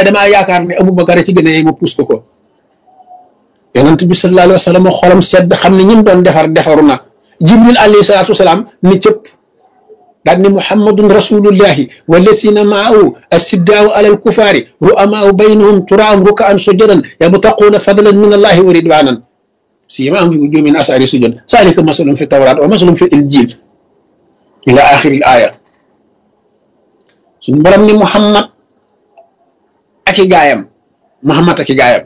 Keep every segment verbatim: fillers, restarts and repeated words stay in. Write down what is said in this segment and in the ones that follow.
waaye damaa yaakaar ne Abubakar ci gën a yey ma puus ko ko yonent bi sallallahu alayhi wa sallam xolam sedd xam ne ñim doon defar defaru na jibril alayhi salaatu wasalaam ni cëpp daal ni muhammadun rasulullahi wallasina maahu asiddaau alal kufaari ru'amaau baynahum turaam rukaan sujadan yabtaquuna fadlan min allahi wa ridwanan siimaahum fi wujuuhihim min asari sujud zaalika masalum fi tawraat wa masalum fi injil ila axiri l aaya suñu borom ni muhammad ak i gaayam muhammad ak i gaayam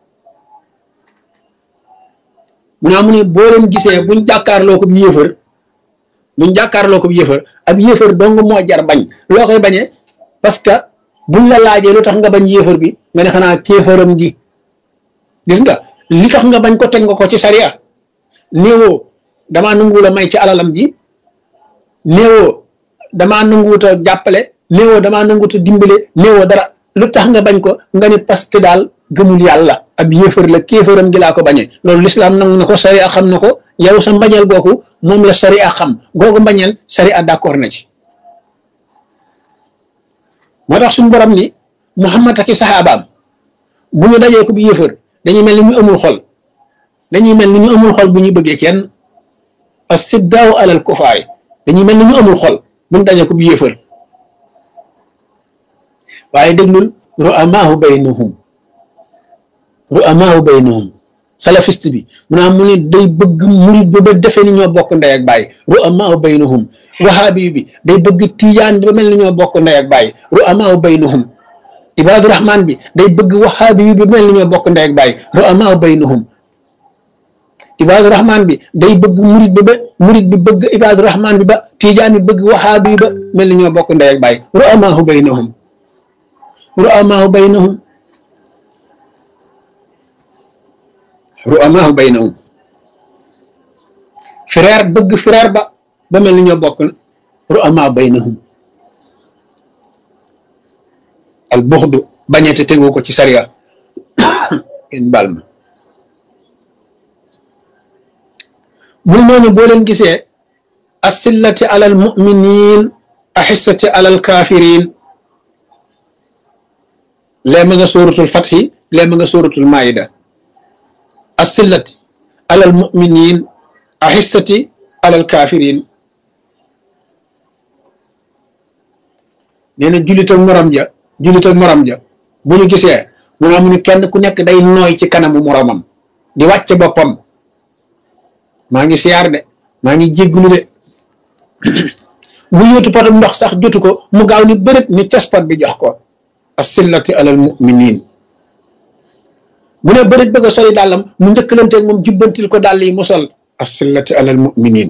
mu naa mu ne boo leen gisee buñ jàkkaarloo ko bi yéefar buñ jàkkaarloo ko bi yéefar ab yéefar dong moo jar bañ loo koy bañee parce que buñ la laajee lu tax nga bañ yéefar bi nga ne xanaa kéefaram gi gis nga li tax nga bañ ko teg nga ko ci sariya néewoo damaa nanguwul a may ci alalam ji néewoo damaa nanguwut a jàppale néewoo damaa nanguwut a dimbale néewoo dara lu tax nga bañ ko nga ne parce que daal gëmul yàlla ab yéefar la kéefaram gi laa ko bañee loolu lislaam nangu na ko sariya xam na ko yow sa mbañeel googu moom la sariya xam googu mbañeel sariya d'accord na ci moo tax suñu borom ni Muhammad ak i saxaabaam bu ñu dajee ko bi yéefar dañuy mel ni ñu amul xol dañuy mel ni ñu amul xol bu ñuy bëggee kenn as-siddaaw alal kufaari dañuy mel ni ñu amul xol bu ñu dajee ko bi yéefar waaye déglul ru'amaahu baynahum ru'amaahu baynahum salafiste bi mu naa mu ne day bëgg murid bi ba defee ni ñoo bokk ndey ak baay ru'amaahu baynahum wahaabi bi day bëgg tijaan bi ba mel ni ñoo bokk ndey ak baay ru'amaahu baynahum ibaadu rahmaan bi day bëgg wahaabi bi ba mel ni ñoo bokk ndey ak baay ru'amaahu baynahum ibaadu rahmaan bi day bëgg murid bi ba murid bi bëgg ibaadu rahmaan bi ba tijaan bi bëgg wahaabi ba mel ni ñoo bokk ndey ak baay ru'amaahu baynahum ru'amaahu baynahum ru'amaahu baynahum frère bëgg frère ba ba mel ni ñoo bokk ru'amaahu baynahum al buxdu bañete tegu ko ci sariya kenn baal ma muy noonu boo leen gisee asillati alal mu'minin ahissati alal kafirin lee ma nga suratul fathi lee ma nga suratul maida asillati alal mu'minin ahissati alal kafirin nee na jullit ak morom ja jullit ak morom ja bu ñu gisee mu naa mu ni kenn ku nekk day nooy ci kanamu moromam di wàcce boppam maa ngi siyaar de maa ngi jéggulu de bu yóotu potam ndox sax jotu ko mu gaaw ni bërët ni caspat bi jox ko asillati alal mu'minin bu ne bërit bëgg a soli dàllam mu njëkkalanteeg moom jubbantil ko dàll yi mu sol asillati alal mu'minin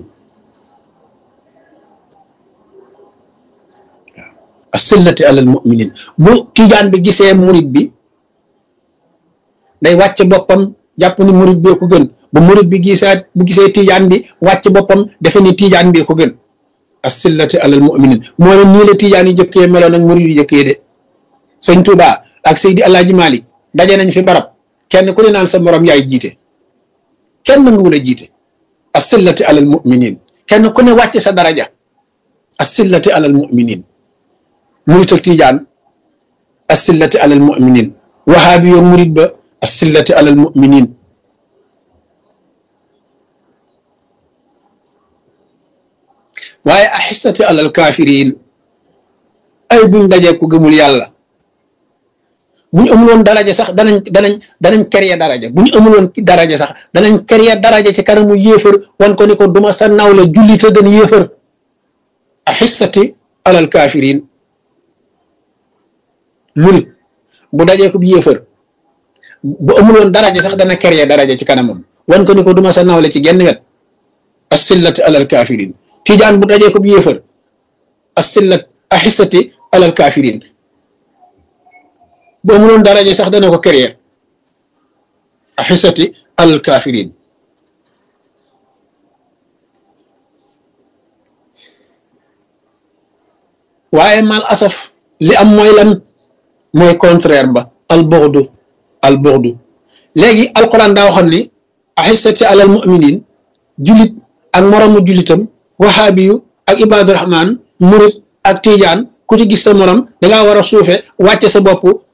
asillati alal mu'minin bu tijaan bi gisee murid bi day wàcc boppam jàpp ni murid bee ko gën bu murid bi gisaat bu gisee tijaan bi wàcc boppam defe ni tijaan bee ko gën asillati alal mu'minin moo ne nii la tijaan yi jëkkee meloon ak murid yi jëkkee de sëñ Tuubaa ak Seydi Alaaji Maalik daje nañ fi barab kenn ku ne naan sa morom yaay jiite kenn nanguwul a jiite asillati alal mu'minin kenn ku ne wàcc sa daraja asillati alal mu'minin murit ak tijaan asillati alal mu'minin wahaabi yoo murit ba asillati alal mu'minin waaye ahissati alal kafirin ay buñ dajee ku gëmul yàlla bu ñu amul woon daraja sax danañ danañ danañ créer daraja bu ñu amul woon daraja sax danañ créer daraja ci kanamu yéefar wan ko ni ko duma sa nawle jullit a gën yéefar ahissati alal kafirin murit bu dajee ko bi yéefar bu amul woon daraja sax dana créer daraja ci kanamam wan ko ni ko duma sa nawle ci genn wet asillati alal kafirin tijaan bu dajee ko bi yéefar asillat ahissati alal kafirin bu amuloon daraja sax dana ko créer ahissati alal kafirin waaye mal asaf li am mooy lan mooy contraire ba al bughdu al bughdu léegi alquran daa waxoon ni ahissati alal mu'minin jullit ak moromu jullitam wahaabiyu ak ibaadu rahmaan murit ak tijaan ku ci gis sa morom dangaa war a suufe wàcce sa bopp